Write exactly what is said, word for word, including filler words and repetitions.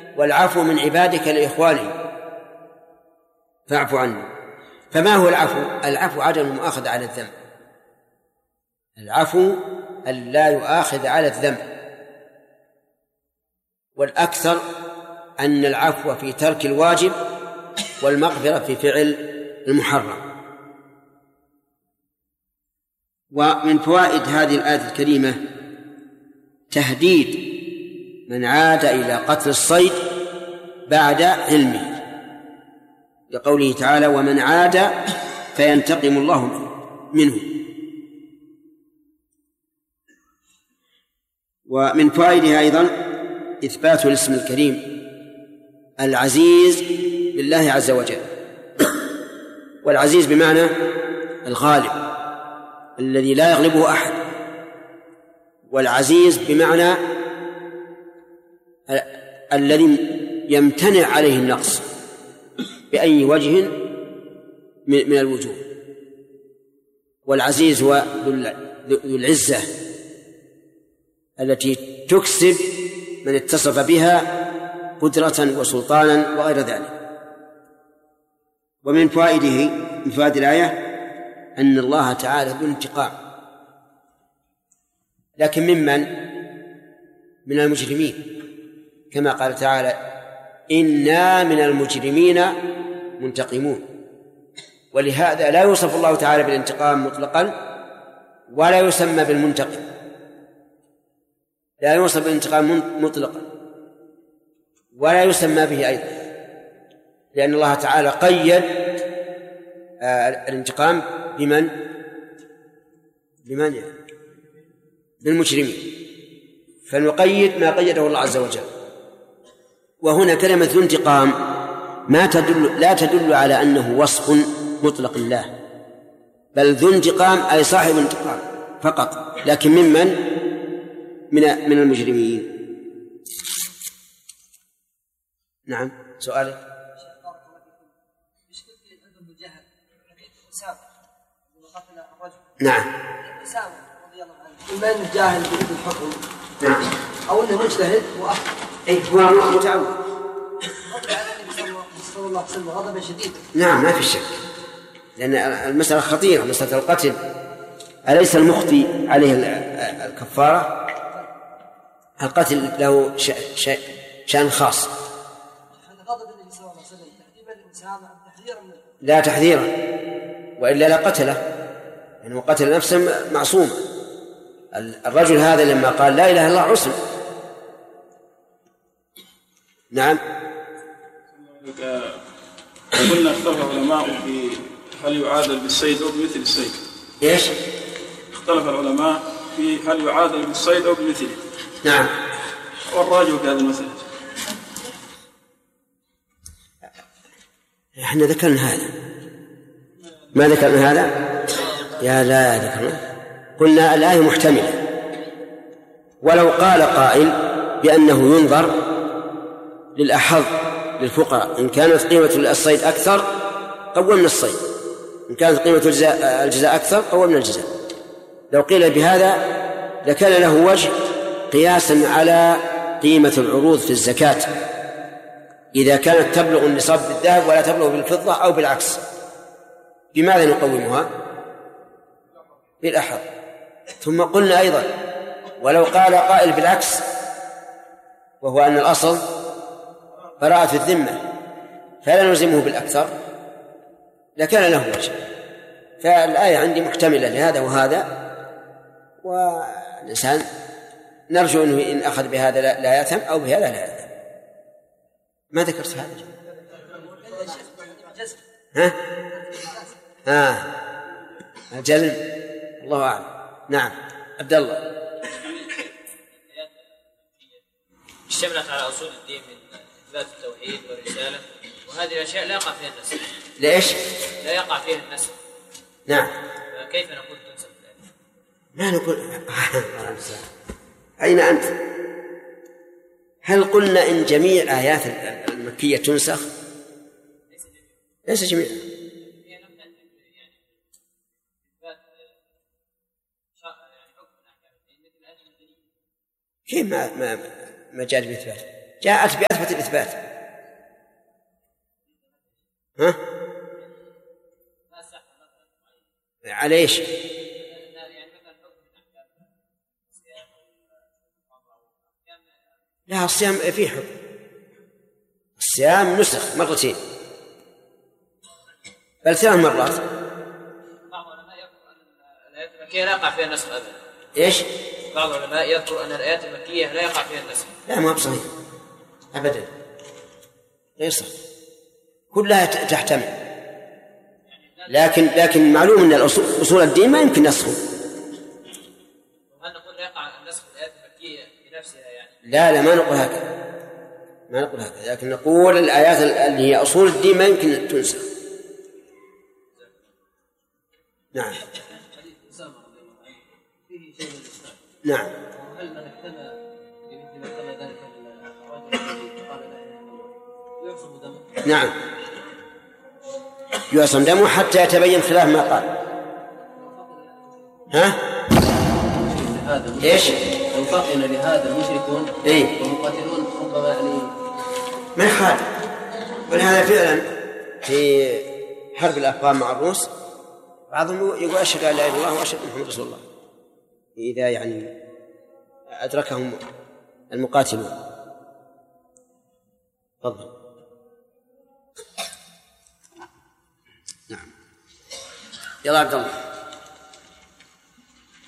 والعفو من عبادك لإخوانهم فاعف عنه. فما هو العفو؟ العفو عدم المؤاخذة على الذنب، العفو أن لا يؤاخذ على الذنب. والأكثر أن العفو في ترك الواجب والمغفرة في فعل المحرم. ومن فوائد هذه الآية الكريمة تهديد من عاد إلى قتل الصيد بعد علمه، لقوله تعالى ومن عاد فينتقم الله منه. ومن فوائدها أيضا إثبات الاسم الكريم العزيز لله عز وجل، والعزيز بمعنى الغالب الذي لا يغلبه أحد، والعزيز بمعنى الذي يمتنع عليه النقص بأي وجه من الوجوه. والعزيز هو ذو العزة التي تكسب من اتصف بها قدرة وسلطانا وغير ذلك. ومن فوائده من فوائد الآية أن الله تعالى ذو انتقام، لكن ممن؟ من المجرمين، كما قال تعالى إنا من المجرمين منتقمون. ولهذا لا يوصف الله تعالى بالانتقام مطلقا ولا يسمى بالمنتقم، لا يوصف بالانتقام مطلقا ولا يسمى به أيضا، لأن الله تعالى قيد الانتقام بمن؟ بمن يعني؟ بالمجرمين، فنقيد ما قيده الله عز وجل. وهنا كلمة ذو انتقام ما تدل لا تدل على أنه وصف مطلق الله، بل ذو انتقام أي صاحب انتقام فقط، لكن ممن؟ من من المجرمين. نعم. سؤالك. نعم. من جاهل بالحكم نعم. أو أنه مجتهد وأخطأ. أي هو متعود. صلى الله عليه وسلم غضبا شديدا. نعم ما في شك، لأن المسألة خطيرة، مسألة القتل. أليس المخطي عليه الكفارة؟ القتل له شأن خاص. غضب النبي صلى الله عليه وسلم تحذيرا للإنسان أم تحذيرا منه؟ لا تحذيرا، وإلا لا قتله، لأنه يعني قتل نفسه معصوم. الرجل هذا لما قال لا إله إلا الله عصم. نعم. قلنا اختلف العلماء في هل يعادل بالصيد أو بمثل الصيد. إيش؟ اختلف العلماء في هل يعادل بالصيد أو بمثله. نعم. والراجح في هذه المسألة. احنا ذكرنا هذا، ما ذكرنا هذا؟ يا لا ذكرنا. قلنا الآية محتملة، ولو قال قائل بأنه ينظر للأحظ للفقراء، إن كانت قيمة الصيد أكثر قومنا الصيد، إن كانت قيمة الجزاء أكثر قومنا الجزاء. لو قيل بهذا لكان له وجه قياسا على قيمة العروض في الزكاة إذا كانت تبلغ النصاب بالذهب ولا تبلغ بالفضة أو بالعكس. بماذا نقومها؟ بالأحظ. ثم قلنا أيضا ولو قال قائل بالعكس، وهو أن الأصل براءة الذمة فلا نلزمه بالأكثر، لكان له وجه. فالآية عندي محتملة لهذا وهذا، والإنسان نرجو أنه إن أخذ بهذا لا يأثم أو بهذا لا يأثم. ما ذكرت هذا؟ ها؟ آه. الجزم الله أعلم. نعم. عبد الله. اشتملت على أصول الدين من إثبات التوحيد والرسالة، وهذه الأشياء لا يقع فيها النسخ. ليش؟ لا يقع فيها النسخ. نعم. كيف نقول تنسخ؟ ما نقول. أين أنت؟ هل قلنا إن جميع آيات المكية تنسخ؟ ليس جميع. كيف ما ما ما جاء بإثبات؟ جاءت بأثبت الإثبات. ها؟ على إيش؟ لا، الصيام فيه حكم، الصيام نسخ مرتين بل ثلاث مرات. بعض العلماء يذكر أن الآيات المكية لا يقع فيها النسخ أبدا. إيش؟ بعض العلماء يذكر أن الآيات المكية لا يقع فيها النسخ. لا، ما بصحيح أبدا، غير صحيح، كلها تحتمل، لكن لكن معلوم أن أصول الدين ما يمكن نسخه. وهل نقول لا يقع النسخ في الآيات المكية بنفسها يعني؟ لا لا، ما نقول هكذا، ما نقول هكذا، لكن نقول الآيات اللي هي أصول الدين ما يمكن تنسخ. نعم. نعم. هل من اكتمى بمثل ما اكتمى ذلك الرجل قال لا اله الا الله يعصم دمه؟ نعم، يعصم دمه حتى يتبين خلاف ما قال. ها؟ ايش؟ لو فطن لهذا المشركون ايه والمقاتلون ربما يعني ما يخالف، ولهذا فعلا في حرب الأفغان مع الروس بعضهم يقول أشهد أن لا إله إلا الله وأشهد أن محمد رسول الله إذا يعني أدركهم المقاتلون. تفضل. نعم، يلا عبد الله.